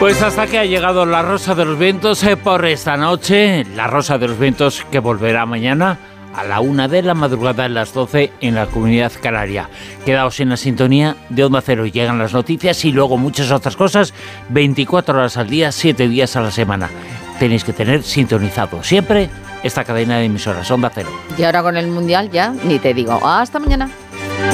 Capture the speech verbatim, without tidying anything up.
Pues hasta que ha llegado la Rosa de los Vientos eh, por esta noche. La Rosa de los Vientos que volverá mañana a la una de la madrugada, a las doce en la Comunidad Canaria. Quedaos en la sintonía de Onda Cero. Llegan las noticias y luego muchas otras cosas, veinticuatro horas al día, siete días a la semana. Tenéis que tener sintonizado siempre esta cadena de emisoras Onda Cero. Y ahora con el Mundial ya ni te digo. Hasta mañana.